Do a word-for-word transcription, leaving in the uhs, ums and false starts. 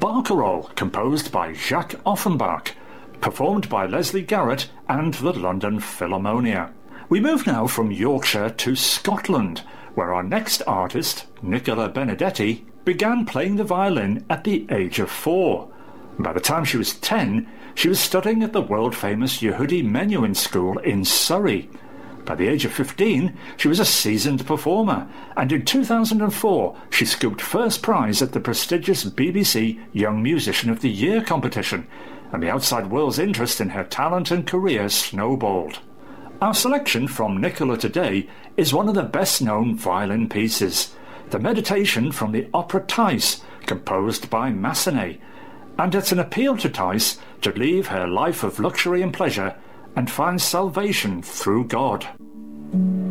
Barcarolle, composed by Jacques Offenbach, performed by Leslie Garrett and the London Philharmonia. We move now from Yorkshire to Scotland, where our next artist, Nicola Benedetti, began playing the violin at the age of four. By the time she was ten, she was studying at the world-famous Yehudi Menuhin School in Surrey. By the age of fifteen, she was a seasoned performer, and in two thousand four she scooped first prize at the prestigious B B C Young Musician of the Year competition, and the outside world's interest in her talent and career snowballed. Our selection from Nicola today is one of the best-known violin pieces, the Meditation from the opera Thais, composed by Massenet, and it's an appeal to Thais to leave her life of luxury and pleasure and find salvation through God.